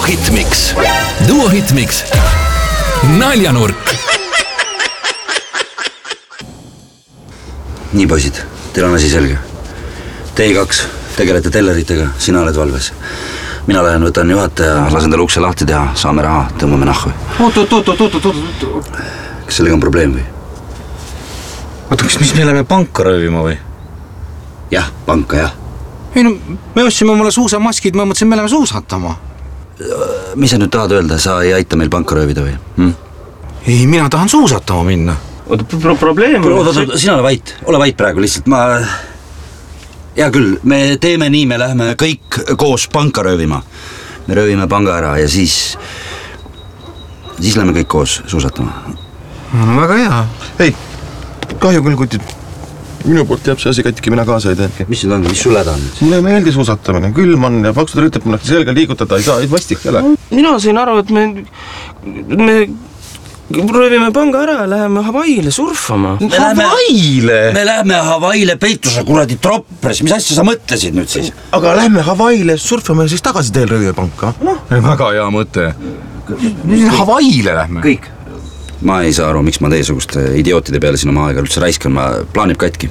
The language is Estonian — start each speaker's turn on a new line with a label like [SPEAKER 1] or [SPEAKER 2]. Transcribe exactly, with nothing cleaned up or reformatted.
[SPEAKER 1] Hitmix. Duo Hitmix. Naljanurk.
[SPEAKER 2] Nii poisid, teil on asi selge. Te kaks tegelete telleritega, sina oled valves. Mina lähen võtan juhataja, lasen tal ukse lahti teha, saame raha, tõmbame nahku.
[SPEAKER 3] Oot, oot, oot, oot, oot, oot.
[SPEAKER 2] Kas sellega on probleem või?
[SPEAKER 3] Oota, kas mis me läheme panka röövima või?
[SPEAKER 2] Jah, panka, jah.
[SPEAKER 3] Ei no, me ostsime omale suusamaskid, ma mõtlesin, me läheme suusatama.
[SPEAKER 2] Mis sa nüüd tahad öelda, sa ei aita meil panka röövida või? Hm?
[SPEAKER 3] Ei, mina tahan suusatama minna.
[SPEAKER 4] Oota, pro probleem on...
[SPEAKER 2] Oota, oota, sina ole vait, ole vait praegu lihtsalt, ma... Hea küll, me teeme nii, me lähme kõik koos panka röövima. Me röövime panga ära ja siis... Siis lähme kõik koos suusatama.
[SPEAKER 3] No väga hea.
[SPEAKER 5] Ei, kahju küll, kutid. Minu poolt jääb see asi katki, mina kaasa ei tee.
[SPEAKER 2] Mis nüüd on, mis sul häda on?
[SPEAKER 5] Mulle meeldi suusatamine, külm on ja paksud rüütab munnakti selga liigutada, ei saa, ei vastik jälle.
[SPEAKER 4] Mina sain aru, et me... Me... Röövime panga ära ja läheme Hawaiile surfama.
[SPEAKER 5] Hawaiile?
[SPEAKER 2] Me läheme Hawaiile peituse kuradi troppres, mis asja sa mõtlesid nüüd siis?
[SPEAKER 5] Aga lähme Hawaiile surfama ja siis tagasi teel röövime panka.
[SPEAKER 3] No, väga hea mõte. Hawaiile lähme.
[SPEAKER 2] Kõik. Ma ei saa aru, miks ma teiesuguste idiootide peale siin oma aega üldse raiskan, ma plaanib katki.